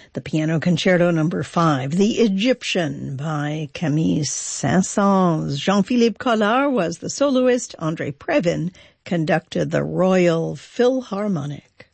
the Piano Concerto No. 5, The Egyptian by Camille Saint-Saëns. Jean-Philippe Collard was the soloist. André Previn conducted the Royal Philharmonic.